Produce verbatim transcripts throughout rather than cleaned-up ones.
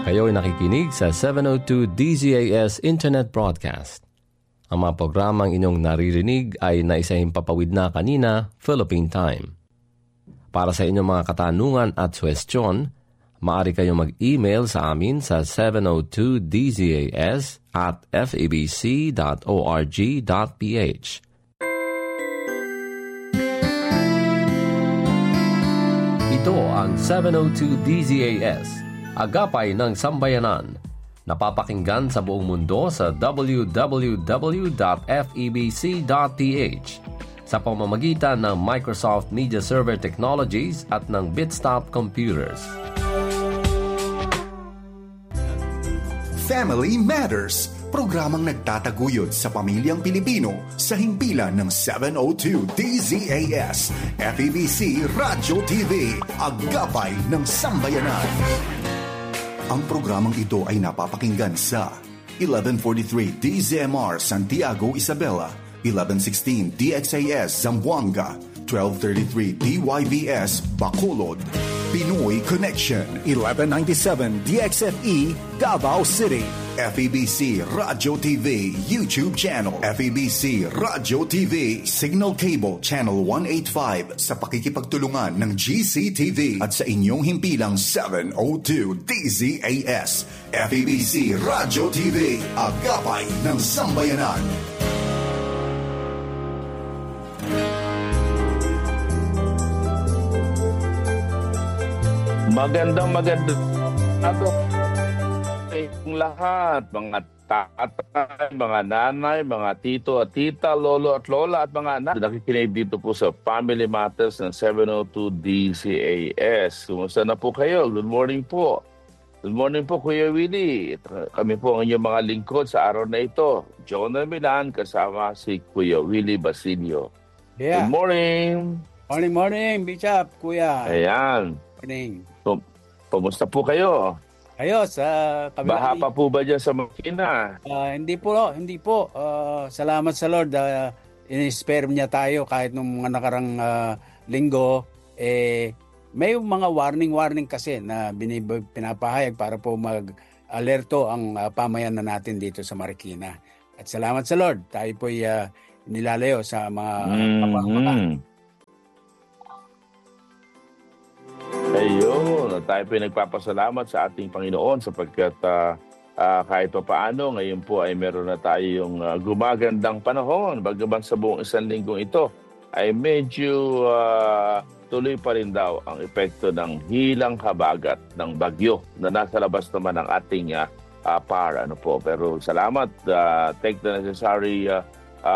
Kayo'y nakikinig sa seven oh two D Z A S Internet Broadcast. Ang mga programang inyong naririnig ay naisahimpapawid na kanina, Philippine Time. Para sa inyong mga katanungan at suwestyon, maaari kayong mag-email sa amin sa seven oh two D Z A S at f e b c dot org dot p h. Ito ang seven oh two D Z A S, Agapay ng Sambayanan. Napapakinggan sa buong mundo sa w w w dot f e b c dot p h sa pamamagitan ng Microsoft Media Server Technologies at ng Bitstop Computers. Family Matters, programang nagtataguyod sa pamilyang Pilipino sa himpilan ng seven oh two D Z A S, F E B C Radyo T V, Agapay ng Sambayanan. Ang programang ito ay napapakinggan sa eleven forty-three D Z M R Santiago, Isabela, eleven sixteen D X A S Zamboanga, twelve thirty-three D Y V S Bacolod, Pinoy Connection, eleven ninety-seven D X F E Davao City, F E B C Radyo T V YouTube channel, F E B C Radyo T V Signal Cable Channel one eighty-five sa pakikipagtulungan ng G C T V at sa inyong himpilang seven oh two D Z A S, F E B C Radyo T V, Agapay ng Sambayanan. Magandang magandang ano yung lahat, mga tatay, mga nanay, mga tito at tita, lolo at lola at mga anak. Nakikinig dito po sa Family Matters ng seven oh two D Z A S. Kumusta na po kayo? Good morning po. Good morning po, Kuya Willie. Kami po ang inyong mga lingkod sa araw na ito. Jonah Milan kasama si Kuya Willie Basilio. Yeah. Good morning. Morning, morning, Bishop, Kuya. Ayan. Morning. So, kumusta po kayo? Ayos, sa uh, Baha pa po ba dyan sa makina? Uh, hindi po, hindi po. Uh, salamat sa Lord. Uh, in-spare niya tayo kahit nung mga nakarang uh, linggo. Eh, may mga warning-warning kasi na binib- pinapahayag para po mag-alerto ang uh, pamayanan natin dito sa Marikina. At salamat sa Lord. Tayo po uh, nilalayo sa mga mm-hmm. kapamakan. Ayun, tayo po nagpapasalamat sa ating Panginoon sapagkat uh, uh, kahit pa paano, ngayon po ay meron na tayong uh, gumagandang panahon. Bagaman sa buong isang linggong ito ay medyo uh, tuloy pa rin daw ang epekto ng hilang habagat ng bagyo na nasa labas naman ng ating uh, uh, par. Ano po. Pero salamat, uh, take the necessary uh,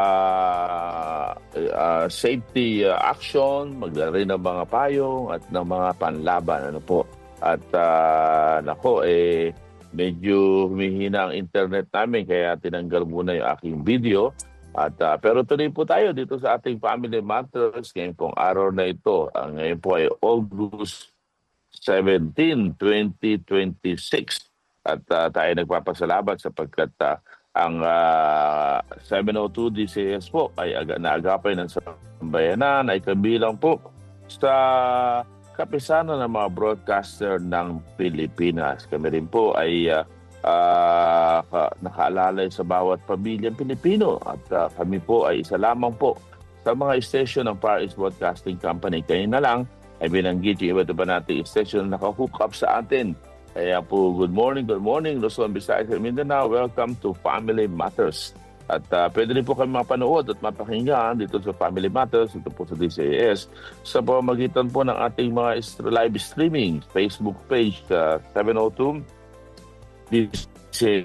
Uh, uh, safety uh, action, maglaro ng mga payong at ng mga panlaban. Ano po. At uh, nako, eh, medyo humihina ang internet namin kaya tinanggal muna yung aking video. At, uh, pero tuloy po tayo dito sa ating Family Matters ngayon pong araw na ito. Uh, ngayon po ay August seventeenth, twenty twenty-six. At uh, tayo nagpapasalamat sapagkat uh, ang uh, seven oh two D C S po ay aga, naagapay ng sambayanan ay kabilang po sa kapisanan ng mga broadcaster ng Pilipinas. Kami rin po ay uh, uh, nakaalalay sa bawat pamilyang Pilipino at uh, kami po ay isa lamang po sa mga station ng Far East Broadcasting Company. Kaya na lang ay binanggit yung iba't iba nating station na nakahook up sa atin. Kaya po, good morning, good morning, Luzon, Visayas, and Mindanao. Welcome to Family Matters. At uh, pwede rin po kayo mapanood at mapakinggan dito sa Family Matters, dito po sa D Z A S, sa pamamagitan po ng ating mga live streaming, Facebook page, uh, seven oh two D Z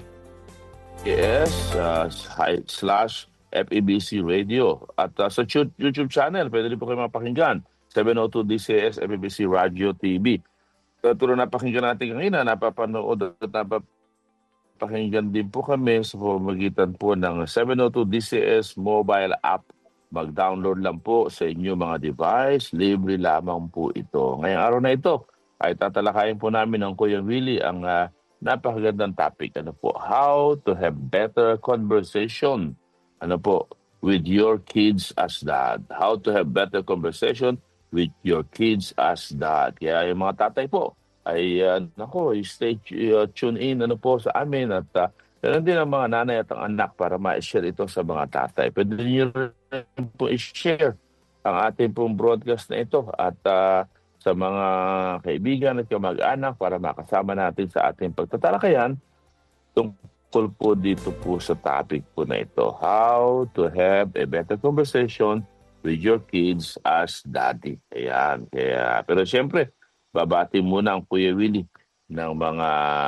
A S uh, slash F E B C Radio. At uh, sa YouTube channel, pwede rin po kayo mapakinggan, seven oh two D Z A S F E B C Radio T V. Tulad na pakinggan natin kanina, napapanood at napapakinggan din po kami sa pamamagitan po ng seven oh two D C S mobile app. Mag-download lang po sa inyong mga device. Libre lamang po ito. Ngayong araw na ito ay tatalakayin po namin ng Kuya Willie ang uh, napakagandang topic. Ano po? How to have better conversation. Ano po? With your kids as dad. How to have better conversation with your kids as dad. Kaya yung mga tatay po, ay uh, nako, stay uh, tune in ano po sa amin at uh, ganun din ang mga nanay at ang anak para ma-share ito sa mga tatay. Pwede niyo rin po i-share ang ating pong broadcast na ito at uh, sa mga kaibigan at kamag-anak para makasama natin sa ating pagtatalakayan tungkol po dito po sa topic po na ito. How to have a better conversation with your kids as daddy. Ayan. Kaya, pero siyempre, babati muna ang Kuya Willie ng mga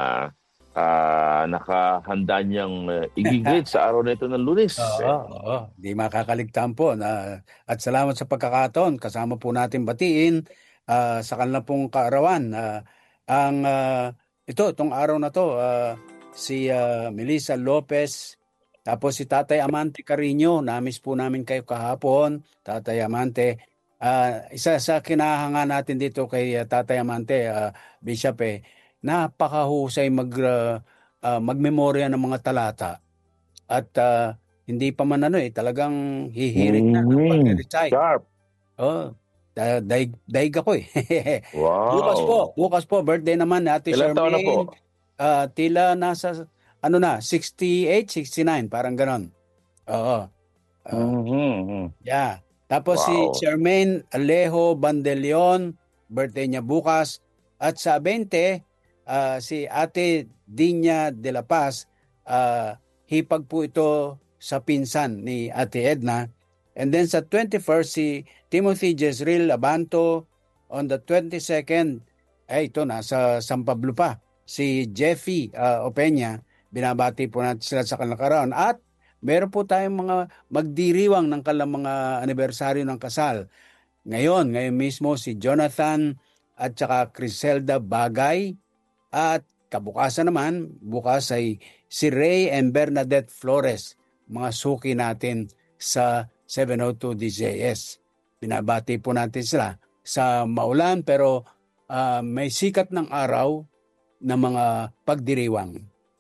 uh, nakahanda niyang uh, i-greet sa araw na ito ng Lunes. Oo, oo. Di makakaligtaan po. Na, at salamat sa pagkakataon. Kasama po natin batiin uh, sa kanila pong kaarawan. Uh, ang uh, ito, itong araw na to, uh, si uh, Melissa Lopez, tapos si Tatay Amante Carino, namiss po namin kayo kahapon, Tatay Amante. Uh, isa sa kinahanga natin dito kay uh, Tatay Amante, uh, Bishop, eh, napakahusay mag, uh, uh, magmemorya ng mga talata. At uh, hindi pa man ano eh, talagang hihirit na ng Mm, pag-recite. sharp. Oh, da- daig, daig ako eh. Bukas po, Wow. bukas po, birthday naman ni Ate Ilan taon na po? Charmaine. Uh, tila nasa, ano na, sixty-eight, sixty-nine, parang ganon. Oo. Uh, Mhm. yeah. Tapos si Wow. Charmaine Alejo Bandelion, birthday niya bukas. At sa twenty, uh, si Ate Dinya de la Paz, uh, hipag po ito sa pinsan ni Ate Edna. And then sa twenty-first, si Timothy Jezreel Abanto. On the twenty-second, ay ito, nasa San Pablo pa. Si Jeffy uh, Opeña, binabati po natin sila sa kanilang at meron po tayong mga magdiriwang ng kanilang mga anibersaryo ng kasal. Ngayon, ngayon mismo si Jonathan at saka Criselda Bagay at kabukasan naman, bukas ay si Ray and Bernadette Flores, mga suki natin sa seven oh two D Z S. Binabati po natin sila sa maulan pero uh, may sikat ng araw na mga pagdiriwang.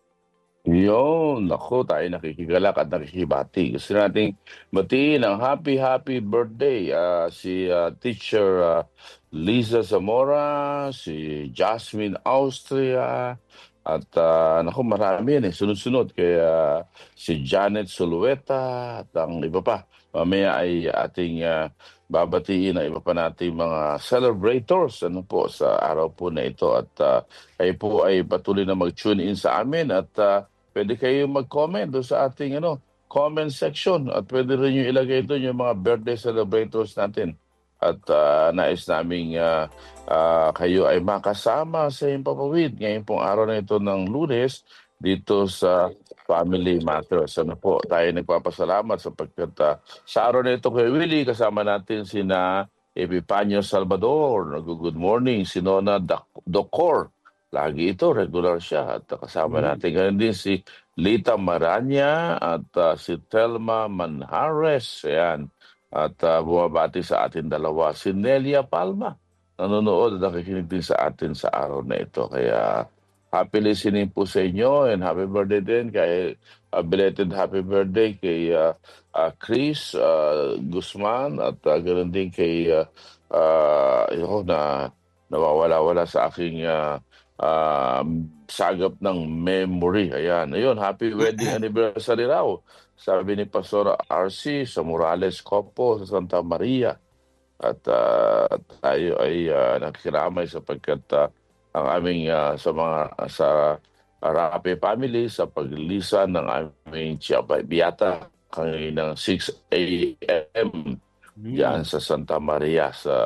Yun, naku, tayo nakikigalak at nakikibati. Gusto nating batiin ang happy, happy birthday. ah, si ah, Teacher ah, Liza Zamora, si Jasmine Austria, at ah, naku, marami yan eh, sunod-sunod. Kaya si Janet Sulueta at ang iba pa. Mamaya ay ating ah, babatiin ang iba pa nating mga celebrators ano po sa araw po na ito. At ah, kayo po ay patuloy na mag-tune in sa amin at ah, pwede kayo mag-comment doon sa ating ano, comment section at pwede rin yung ilagay doon yung mga birthday celebrators natin. At uh, nais naming uh, uh, kayo ay makasama sa Himpapawid ngayon pong araw na ito ng Lunes dito sa Family Matters. Ano po, tayo nagpapasalamat sapagkat uh, sa araw na ito kay Willie, kasama natin sina Epipanio Salvador, nag-good morning, si Nona Docor. Lagi ito, regular siya. At kasama Mm. natin ganun din si Lita Maranya at uh, si Telma Manhares. Ayan. At uh, bumabati sa atin dalawa si Nelia Palma. Nanonood at nakikinig din sa atin sa araw na ito. Kaya happy listening po sa inyo and happy birthday din kay uh, belated happy birthday kay uh, uh, Chris uh, Guzman at uh, ganun din kay uh, uh, yun, na nawawala-wala sa aking uh, um, sagap ng memory. Ayan. Ayun, happy wedding anniversary raw. Sabi ni Pastor R C sa Morales Copo sa Santa Maria. At uh, tayo ay uh, nakikiramay sapagkat uh, ang aming uh, sa mga sa Rape family sa paglilisan ng aming biyata kanina ng six a.m. Diyan sa Santa Maria sa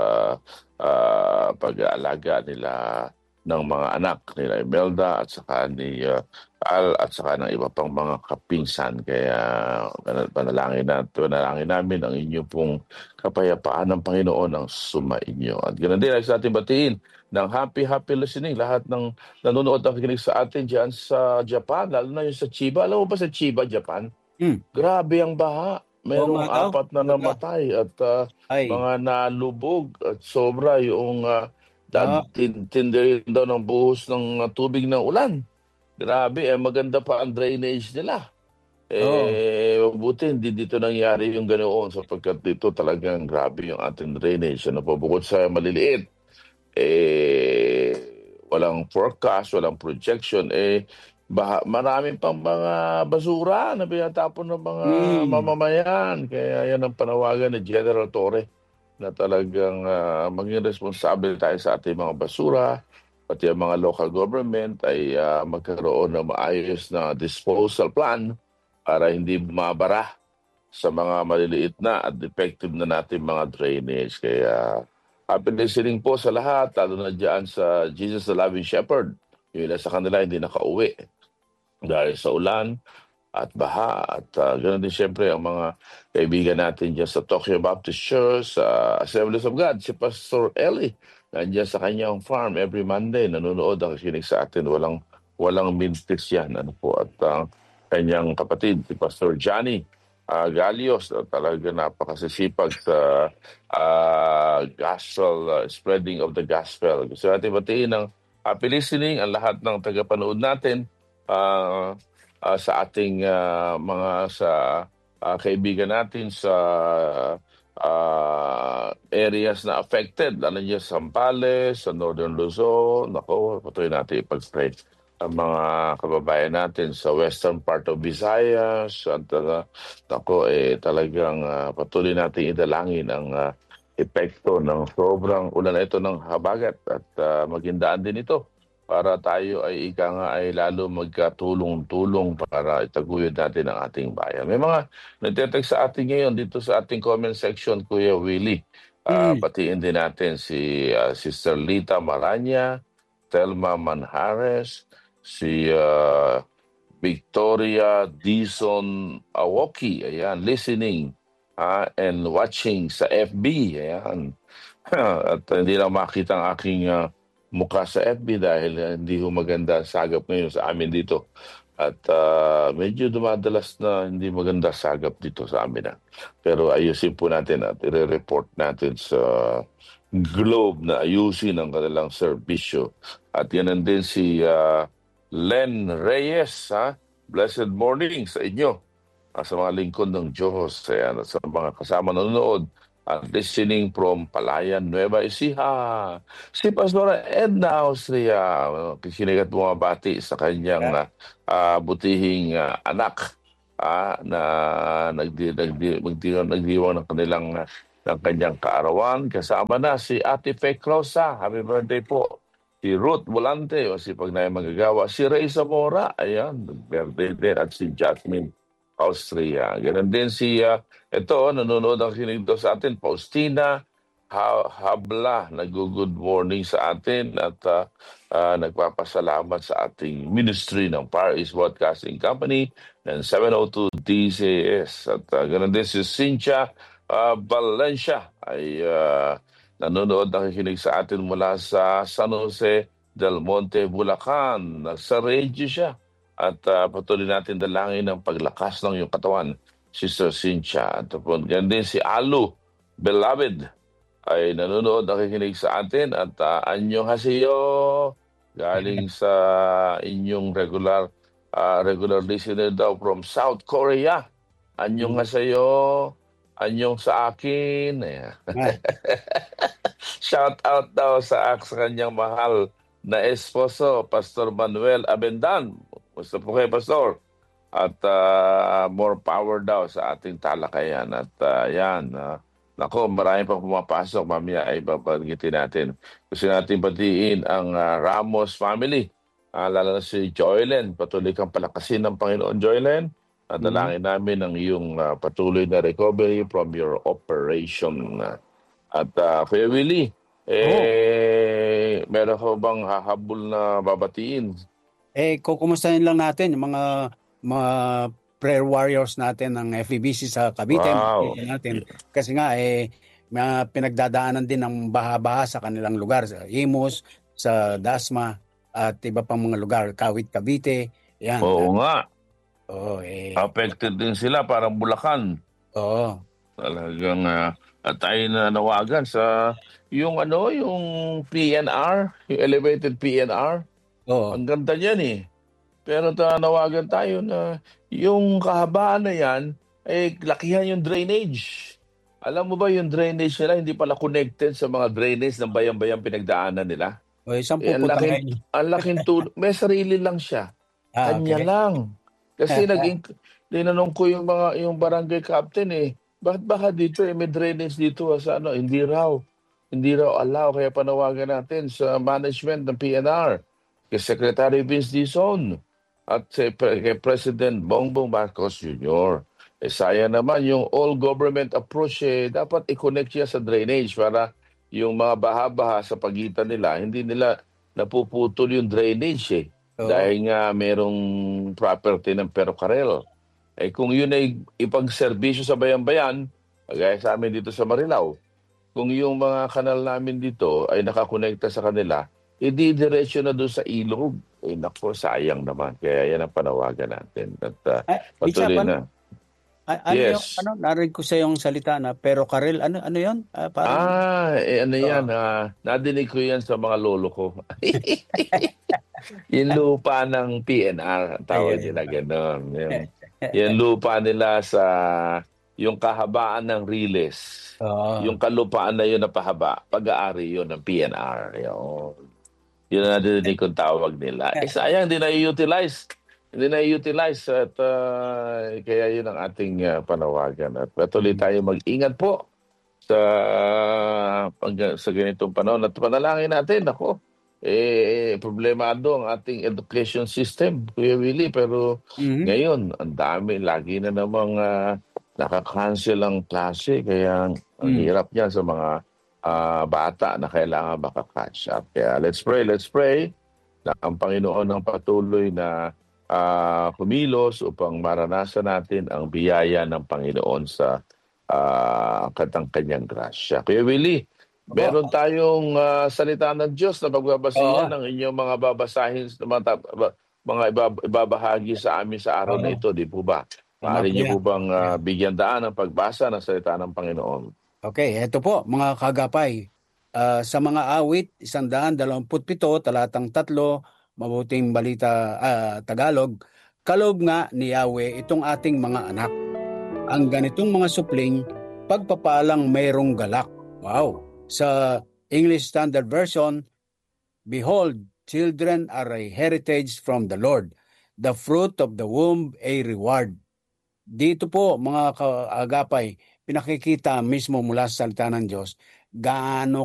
uh, pag-aalaga nila ng mga anak nila Imelda at saka ni uh, Al at saka ng iba pang mga kapinsan. Kaya panalangin na panalangin namin ang inyo pong kapayapaan ng Panginoon ang sumainyo. At ganoon din ay sa ating batiin ng happy happy listening lahat ng nanonood at nakikinig sa atin diyan sa Japan, lalo na yung sa Chiba. Alam mo ba sa Chiba, Japan? Hmm. Grabe ang baha. Merong Oo nga daw. apat na namatay at uh, Ay. mga nalubog at sobra yung uh, Ah. tindirin daw ng buhos ng uh, tubig ng ulan. Grabe, eh, maganda pa ang drainage nila. Eh, buti hindi dito nangyari yung ganoon sapagkat dito talagang grabe yung ating drainage. Ano po, bukod sa maliliit, eh, walang forecast, walang projection, eh baha, marami pang mga basura na pinatapon ng mga Mm. mamamayan. Kaya yan ang panawagan ni General Torre na talagang ah, maging responsable tayo sa ating mga basura, pati ang mga local government ay ah, magkaroon ng maayos na disposal plan para hindi bumabara sa mga maliliit na at effective na natin mga drainage. Kaya happy listening po sa lahat, lalo na dyan sa Jesus the Loving Shepherd. Yung ilan sa kanila hindi nakauwi dahil sa ulan at baha. At uh, ganoon din siyempre ang mga kaibigan natin dyan sa Tokyo Baptist Church, sa Assemblies of God, si Pastor Eli. Nandiyan sa kanyang farm every Monday, nanonood ang kinig sa atin. Walang, walang mintis yan. Ano po, at ang kanyang kapatid, si Pastor Johnny uh, Galios, uh, talaga napakasisipag sa uh, gospel, uh, spreading of the gospel. Gusto natin batiin ng happy listening ang lahat ng tagapanood natin uh, uh, sa ating uh, mga sa uh, kaibigan natin sa uh, areas na affected, lalo niya sa Zambales, sa Northern Luzon. Nako, patuloy natin ipag-pray ang mga kababayan natin sa western part of Visayas. At uh, nako, eh, talagang uh, patuloy natin idalangin ang uh, epekto ng sobrang ulan na ito ng habagat at uh, magindaan din ito para tayo ay ika nga ay lalo magkatulong-tulong para itaguyod natin ang ating bayan. May mga nagtetext sa atin ngayon dito sa ating comment section, Kuya Willie. Uh, Mm. patiin din natin si uh, Sister Lita Maranya, Telma Manhares, si uh, Victoria Dison Awoki, ayan, listening uh, and watching sa F B, ayan. At hindi lang makita ang aking uh, mukha sa F B dahil uh, hindi ho maganda sagap ngayon sa amin dito. At uh, medyo dumadalas na hindi maganda sagap dito sa amin. Ah. Pero ayusin po natin at i-report natin sa Globe na ayusin ang kanilang serbisyo. At yan din si uh, Len Reyes. Ha? Blessed morning sa inyo. Uh, sa mga lingkod ng Diyos. Ayan, at sa mga kasama nanonood at listening from Palayan, Nueva Ecija. Si Pastora Edna Austria, kisinig at bumabati sa kanyang uh, uh, butihing uh, anak uh, na nagdi, nagdi, nagdi, nagdiwang ng kanilang uh, ng kanyang kaarawan. Kasama na si Ate Fe Rosa. Happy birthday po. Si Ruth Volante, o si Pagnay Magagawa. Si Ray Zamora, ayan, birthday din. At si Jasmine Austria. Ganun din si, uh, ito, nanonood ang kinig daw sa atin, Faustina ha- Habla, nag-good morning sa atin at uh, uh, nagpapasalamat sa ating ministry ng Far East Broadcasting Company ng seven oh two D Z S. At uh, ganun din si Cynthia uh, Valencia ay uh, nanonood, nakikinig sa atin mula sa San Jose del Monte, Bulacan. Nasa radio siya. At uh, patuloy natin dalangin ng paglakas ng iyong katawan, Sister Cynthia. At po, ganyan din si Alu Beloved ay nanonood, nakikinig sa atin. At uh, anyong hasiyo, galing sa inyong regular uh, regular listener daw from South Korea. Anyong hasayo, anyong sa akin. Ayan. Shout out daw sa, sa kanyang mahal na esposo, Pastor Manuel Abendan. Gusto po kayo, Pastor. At uh, more power daw sa ating talakayan. At uh, yan, uh, nako, marami pang pumapasok. Mamaya ay babanggitin natin. Gusto natin batiin ang uh, Ramos family. Uh, lalo na si Joylen. Patuloy kang palakasin ng Panginoon, Joylen. At dalangin namin ang iyong uh, patuloy na recovery from your operation. At uh, Kuya Willie, eh, oh. meron ko bang hahabol na babatiin? Eh, kukumustahin lang natin yung mga mga prayer warriors natin ng F E B C sa Cavite. Wow. Natin. Kasi nga, eh, may pinagdadaanan din ng baha-baha sa kanilang lugar. Sa Imus, sa Dasma, at iba pang mga lugar. Kawit, Cavite. Yan. Oo nga. Oo, eh. Affected din sila, parang Bulacan. Oo. Talagang uh, at tayo na nawagan sa yung ano, yung P N R, yung elevated P N R. Oo. Ang ganda niyan eh. Pero nawagan tayo na yung kahabaan na yan, eh, lakihan yung drainage. Alam mo ba yung drainage nila, hindi pala connected sa mga drainage ng bayang-bayang pinagdaanan nila? O, isang Eh, ang laking, puputangin. ang laking tulong. May sarili lang siya. Ah, Kanya okay. lang. Kasi naging, tinanong ko yung mga, yung barangay captain eh, bakit baka dito eh, may drainage dito ah, sa ano, hindi raw. Hindi raw allow, kaya panawagan natin sa management ng P N R, kay Secretary Vince Dizon, at si Pre- kay President Bongbong Marcos Junior Eh, sayang naman yung all government approach eh, dapat i-connect siya sa drainage para yung mga baha-baha sa pagitan nila, hindi nila napuputol yung drainage eh. Oo. Dahil nga merong property ng Perocarel. Eh kung yun ay ipagserbisyo sa bayan-bayan, kagaya sa amin dito sa Marilao, kung yung mga kanal namin dito ay nakakonekta sa kanila, edi diretso na doon sa ilog. Eh nako, sayang naman. Kaya yan ang panawagan natin. At uh, Ay, patuloy Bishop, ano, na. a- ano yung, Yes. ano, narinig ko sa yung salita na pero Karel, ano, ano yun? Ah, parang, Ah, eh, ano yan, Oo. ah, nadinig ko yan sa mga lolo ko. Yung lupa ng P N R, ang tawag Ay, nila gano'n. Yung, ay. yung lupa nila sa, yung kahabaan ng Riles. Oo. Yung kalupaan na yun na pahaba, pag-aari yun ng P N R. Yun, yun ang nadinig kong tawag nila. Eh, sayang, hindi na-utilize. Hindi na-utilize at ah, kaya yun ang ating ah, panawagan. At patuloy tayo mag-ingat po sa pag, sa ganitong panahon at panalangin natin ako eh problemado ang ating education system, Kuya Willie, pero Mhm. ngayon ang dami, lagi na namang uh, nakakancel ang klase, kaya ang Mm. hirap niya sa mga ah, bata na kailangan makakatch up. Kaya let's pray, let's pray na ang Panginoon ang patuloy na ah, kumilos upang maranasan natin ang biyaya ng Panginoon sa ah, katang kanyang grasya. Kuya Willie, meron tayong ah, salita ng Diyos na pagbabasihan Oo. ng inyong mga babasahin, mga, ta- ba- mga ibab- ibabahagi sa amin sa araw na Oo. ito, di po ba? Tama Maaari po niyo yan. po bang ah, bigyan daan ng pagbasa ng salita ng Panginoon? Okay, eto po mga kagapay. Ah, sa mga awit, isandaan dalawamput pito, talatang tatlo, mabuting balita ah, Tagalog, kalob nga ni Yahweh itong ating mga anak. Ang ganitong mga supling, pagpapalang mayroong galak. Wow! Sa English Standard Version, behold, children are a heritage from the Lord, the fruit of the womb a reward. Dito po mga kaagapay, pinakikita mismo mula sa salita ng Diyos, gaano